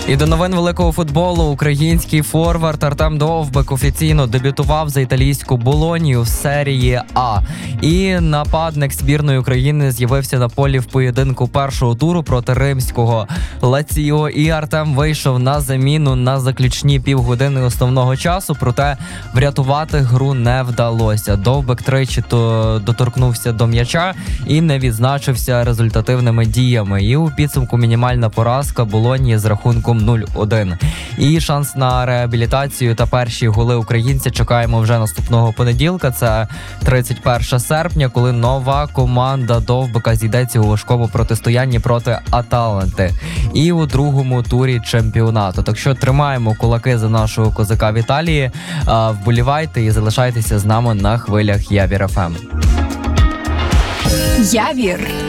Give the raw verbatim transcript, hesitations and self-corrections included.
І до новин великого футболу український форвард Артем Довбик офіційно дебютував за італійську Болонію в серії А. І нападник збірної України з'явився на полі в поєдинку першого туру проти римського Лаціо. І Артем вийшов на заміну на заключні півгодини основного часу, проте врятувати гру не вдалося. Довбик тричі то доторкнувся до м'яча і не відзначився результативними діями. І у підсумку мінімальна поразка Болонії з рахунком нуль один. І шанс на реабілітацію та перші голи українця чекаємо вже наступного понеділка. Це тридцять перше серпня, коли нова команда Довбика зійдеться у важкому протистоянні проти Аталанти. І у другому турі чемпіонату. Так що тримаємо кулаки за нашого козака в Італії. Вболівайте і залишайтеся з нами на хвилях Явір еф ем. Явір.